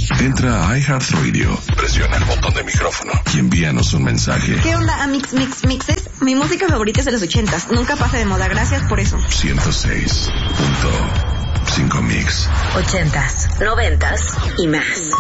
Entra a iHeartRadio, presiona el botón de micrófono y envíanos un mensaje. ¿Qué onda, Mixes? Mi música favorita es de los 80s. Nunca pasa de moda. Gracias por eso. 106.5 Mix. 80s, 90s y más.